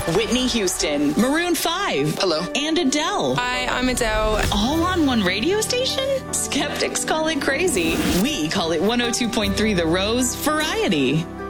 Whitney Houston, Maroon 5. Hello. And Adele. Hi, I'm Adele. All on one radio station? Skeptics call it crazy. We call it 102.3 The Rose Variety.